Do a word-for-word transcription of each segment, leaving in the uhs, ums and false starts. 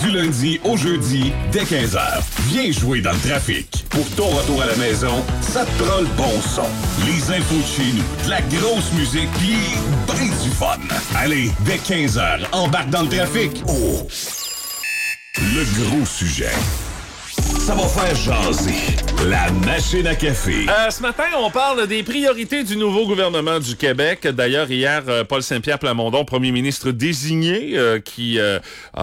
Du lundi au jeudi, dès quinze heures. Viens jouer dans le trafic. Pour ton retour à la maison, ça te prend le bon son. Les infos de chez nous, de la grosse musique, pis ben du fun. Allez, dès quinze heures, embarque dans le trafic. Oh! Le gros sujet. Ça va faire jaser. La machine à café. Euh, ce matin, on parle des priorités du nouveau gouvernement du Québec. D'ailleurs, hier, euh, Paul Saint-Pierre Plamondon, premier ministre désigné, euh, qui euh,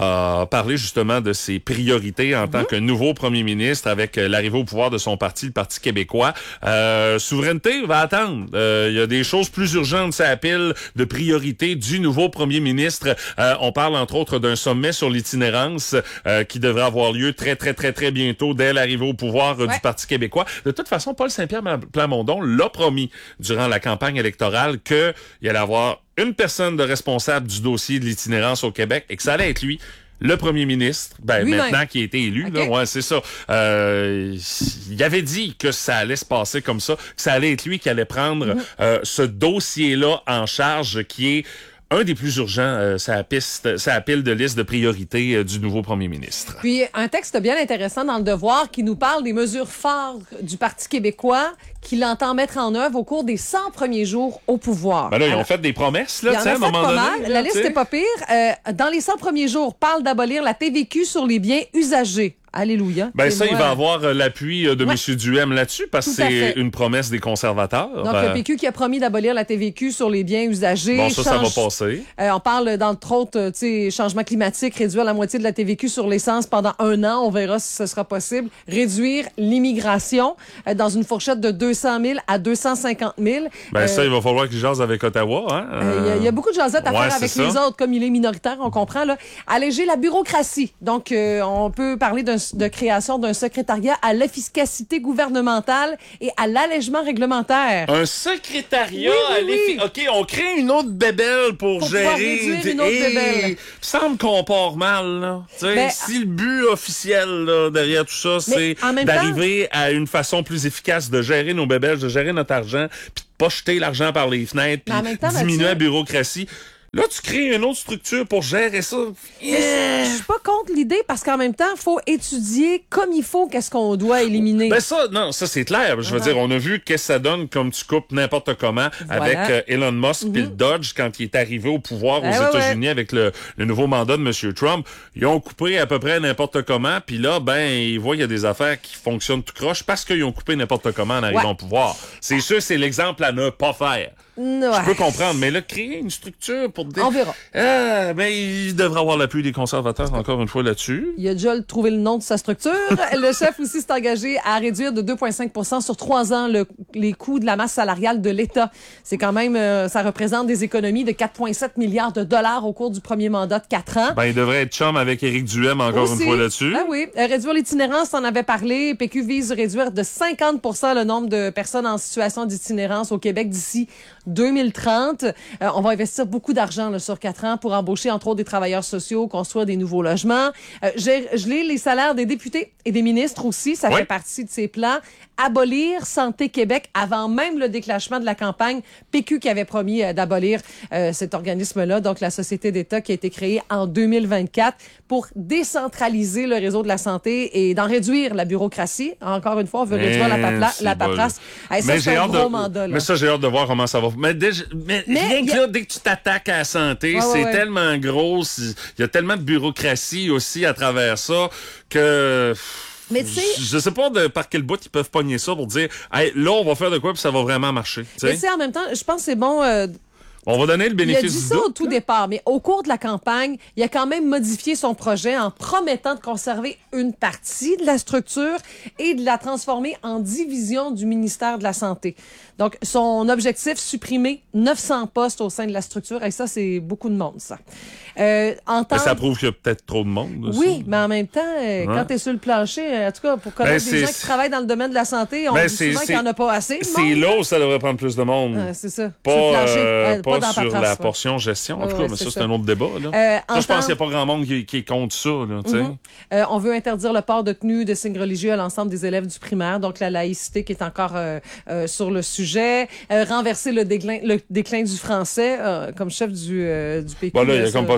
a parlé justement de ses priorités en tant mmh. que nouveau premier ministre avec euh, l'arrivée au pouvoir de son parti, le Parti québécois. Euh, souveraineté va attendre. Il euh, y a des choses plus urgentes sur la pile de priorités du nouveau premier ministre. Euh, on parle entre autres d'un sommet sur l'itinérance euh, qui devrait avoir lieu très, très, très, très bientôt dès l'arrivée au pouvoir euh, ouais. du Parti québécois. De toute façon, Paul Saint-Pierre Plamondon l'a promis durant la campagne électorale qu'il allait avoir une personne de responsable du dossier de l'itinérance au Québec et que ça allait être lui. Le premier ministre, ben lui maintenant même. Qui a été élu, okay. là, ouais, c'est ça. Euh, il avait dit que ça allait se passer comme ça, que ça allait être lui qui allait prendre mm-hmm. euh, ce dossier-là en charge, qui est un des plus urgents, euh, ça piste, ça pile de liste de priorités euh, du nouveau premier ministre. Puis un texte bien intéressant dans Le Devoir qui nous parle des mesures fortes du Parti québécois qu'il entend mettre en œuvre au cours des cent premiers jours au pouvoir. Ben là, ils Alors, ont fait des promesses, là, tu sais, à un moment pas donné. Mal. Là, La liste n'est pas pire. Euh, dans les cent premiers jours, parle d'abolir la T V Q sur les biens usagés. Alléluia. Ben ça, moi... il va avoir euh, l'appui euh, de ouais. M. Duhem là-dessus, parce que c'est une promesse des conservateurs. Donc, ben... le P Q qui a promis d'abolir la T V Q sur les biens usagés. Bon, ça, change... ça va passer. Euh, on parle, d'entre autres, tu sais, changement climatique, réduire la moitié de la T V Q sur l'essence pendant un an. On verra si ce sera possible. Réduire l'immigration euh, dans une fourchette de deux cent mille à deux cent cinquante mille. Ben euh... ça, il va falloir qu'il jase avec Ottawa. Hein? Il euh, y, y a beaucoup de jasettes à ouais, faire avec ça. les autres, comme il est minoritaire, on comprend. Là. Alléger la bureaucratie. Donc, euh, on peut parler de création d'un secrétariat à l'efficacité gouvernementale et à l'allègement réglementaire. Un secrétariat oui, oui, à l'efficacité... oui. OK, on crée une autre bébelle pour, pour gérer... Réduire une autre hey, bébelle. Il semble qu'on part mal, là. Ben, si le but officiel là, derrière tout ça, c'est d'arriver temps... à une façon plus efficace de gérer nos bébelles, de gérer notre argent, puis de pas jeter l'argent par les fenêtres, puis diminuer Mathieu... la bureaucratie... Là, tu crées une autre structure pour gérer ça. Yeah. Je suis pas contre l'idée parce qu'en même temps, il faut étudier comme il faut qu'est-ce qu'on doit éliminer. Ben ça, non, ça c'est clair. Je veux uh-huh. dire, on a vu qu'est-ce que ça donne comme tu coupes n'importe comment voilà. avec euh, Elon Musk puis mm-hmm. le Dodge quand il est arrivé au pouvoir aux ben, États-Unis ouais. avec le, le nouveau mandat de M. Trump. Ils ont coupé à peu près n'importe comment. Puis là, ben, ils voient qu'il y a des affaires qui fonctionnent tout croche parce qu'ils ont coupé n'importe comment en arrivant ouais. au pouvoir. C'est sûr, c'est l'exemple à ne pas faire. Ouais. Je peux comprendre, mais là, créer une structure pour dire... On verra. Ah, mais il devrait avoir l'appui des conservateurs encore une fois là-dessus. Il a déjà trouvé le nom de sa structure. Le chef aussi s'est engagé à réduire de deux virgule cinq pour cent sur trois ans le, les coûts de la masse salariale de l'État. C'est quand même... Euh, ça représente des économies de quatre virgule sept milliards de dollars au cours du premier mandat de quatre ans. Ben, il devrait être chum avec Éric Duhem encore aussi, une fois là-dessus. Ben oui. Euh, réduire l'itinérance, t'en avais parlé. P Q vise à réduire de cinquante pour cent le nombre de personnes en situation d'itinérance au Québec d'ici deux mille trente. Euh, on va investir beaucoup d'argent là, sur quatre ans pour embaucher, entre autres, des travailleurs sociaux, construire des nouveaux logements. Euh, geler les salaires des députés et des ministres aussi, ça oui. fait partie de ces plans. Abolir Santé Québec avant même le déclenchement de la campagne. P Q qui avait promis euh, d'abolir euh, cet organisme-là, donc la Société d'État qui a été créée en deux mille vingt-quatre pour décentraliser le réseau de la santé et d'en réduire la bureaucratie. Encore une fois, on veut mais réduire la, papla- la paperasse. Hey, ça, c'est un gros de, mandat. Là. Mais ça, j'ai hâte de voir comment ça va. Mais, déjà, mais, mais rien que a... là, dès que tu t'attaques à la santé, ouais, c'est ouais, ouais. tellement gros. Il y a tellement de bureaucratie aussi à travers ça que... Mais tu sais, je sais pas de par quel bout ils peuvent pogner ça pour dire hey, là on va faire de quoi puis ça va vraiment marcher. T'sais? Mais tu sais en même temps, je pense que c'est bon euh, on va donner le bénéfice du doute. Il a dit ça au tout départ, mais au cours de la campagne, il a quand même modifié son projet en promettant de conserver une partie de la structure et de la transformer en division du ministère de la Santé. Donc, son objectif, supprimer neuf cents postes au sein de la structure. Et ça, c'est beaucoup de monde, ça. Euh, en temps... Ça prouve qu'il y a peut-être trop de monde aussi. Oui, mais en même temps, euh, quand tu es sur le plancher, en tout cas, pour connaître ben, des gens qui travaillent dans le domaine de la santé, on ben, dit souvent qu'il n'y en a pas assez. C'est là où ça devrait prendre plus de monde. Ah, c'est ça. Pas, sur le plancher, euh, pas, pas sur trace, la ouais. portion gestion. En tout ouais, cas, mais ça, ça, c'est un autre débat. Là. Euh, ça, je temps... pense qu'il n'y a pas grand monde qui, qui est contre ça. Là, mm-hmm. euh, on veut interdire le port de tenues de signes religieux à l'ensemble des élèves du primaire. Donc, la laïcité qui est encore euh, euh, sur le sujet. Euh, renverser le déclin, le déclin du français euh, comme chef du, euh, du P Q. Bon, là, il n'y a comme pas le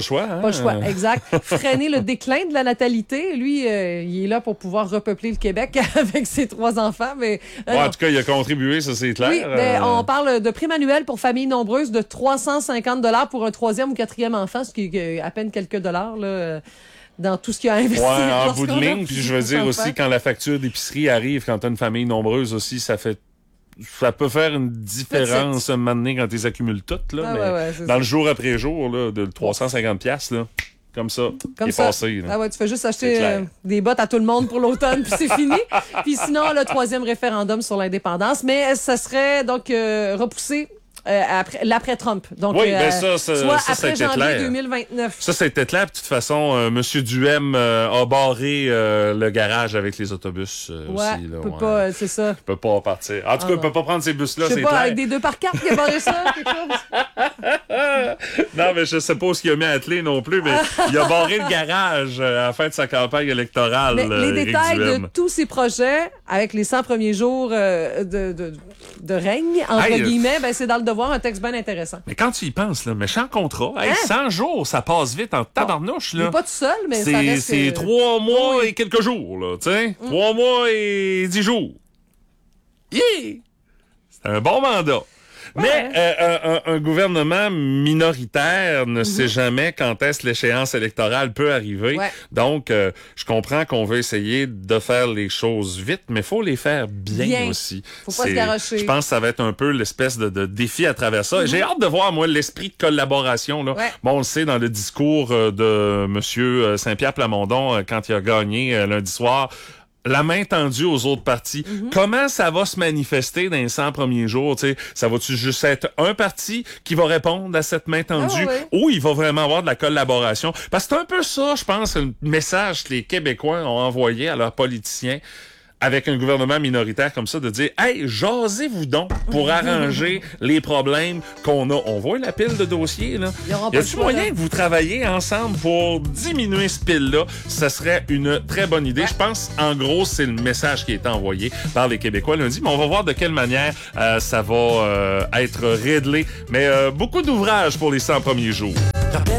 choix. Hein? Pas le choix, exact. Freiner le déclin de la natalité. Lui, euh, il est là pour pouvoir repeupler le Québec avec ses trois enfants. Mais, euh, bon, en tout cas, il a contribué, ça c'est clair. Oui, ben, euh... on parle de prime annuel pour familles nombreuses de trois cent cinquante dollars pour un troisième ou quatrième enfant, ce qui est à peine quelques dollars là, dans tout ce qu'il a investi. Ouais, en bout de ligne, puis je veux dire enfants. aussi, quand la facture d'épicerie arrive, quand tu as une famille nombreuse aussi, ça fait ça peut faire une différence un moment donné quand tu les accumules toutes, là, ah, mais ouais, ouais, dans ça. le jour après jour, là, de trois cent cinquante piastres, là, comme ça, Comme est ça. passé. Là. Ah ouais, tu fais juste acheter euh, des bottes à tout le monde pour l'automne, puis c'est fini. Puis sinon, le troisième référendum sur l'indépendance, mais ça serait donc euh, repoussé euh, après l'après-Trump. Donc, oui, euh, ben ça, ça, soit ça, après ça janvier clair. deux mille vingt-neuf. Ça, c'était clair. De toute façon, euh, M. Duhem euh, a barré euh, le garage avec les autobus euh, Ouais, aussi. Là, peut ouais. pas, c'est ça. Il peut pas partir. En tout Ah cas, il non. peut pas prendre ces bus-là, Je sais c'est pas, clair. avec des deux par quatre qui a barré ça, quelque chose. Non, mais je sais pas ce qu'il a mis à clé non plus, mais il a barré le garage euh, à la fin de sa campagne électorale. Mais euh, les Éric détails Duhem. de tous ces projets, avec les cent premiers jours euh, de, de, de règne, entre Hey, guillemets, ben, c'est dans le devoir un texte bien intéressant. Mais quand tu y penses, là, méchant contrat, hey, Hein? cent jours, ça passe vite en tabarnouche. Il Là. n'est pas tout seul, mais ça C'est reste... c'est que- trois mois Oui. et quelques jours, là, tu sais. Trois mois et dix jours. Yeah! C'est un bon mandat. Mais euh, un, un gouvernement minoritaire ne sait jamais quand est-ce l'échéance électorale peut arriver. Ouais. Donc, euh, je comprends qu'on veut essayer de faire les choses vite, mais faut les faire bien, Bien. aussi. Faut pas se C'est- garrocher. Je pense que ça va être un peu l'espèce de, de défi à travers ça. J'ai hâte de voir, moi, l'esprit de collaboration. Là. Ouais. Bon, on le sait dans le discours euh, de Monsieur Saint-Pierre Plamondon euh, quand il a gagné euh, lundi soir. La main tendue aux autres partis. Mm-hmm. Comment ça va se manifester dans les cent premiers jours? T'sais? Ça va-tu juste être un parti qui va répondre à cette main tendue Ah ouais. ou il va vraiment avoir de la collaboration? Parce que c'est un peu ça, je pense, le message que les Québécois ont envoyé à leurs politiciens avec un gouvernement minoritaire comme ça, de dire « Hey, jasez-vous donc pour arranger les problèmes qu'on a. » On voit la pile de dossiers, là. Ils auront Y pas le a-tu choix, moyen là. que vous travaillez ensemble pour diminuer ce pile-là? Ça serait une très bonne idée. Ouais. Je pense, en gros, c'est le message qui a été envoyé par les Québécois lundi, mais on va voir de quelle manière euh, ça va euh, être réglé. Mais euh, beaucoup d'ouvrages pour les cent premiers jours.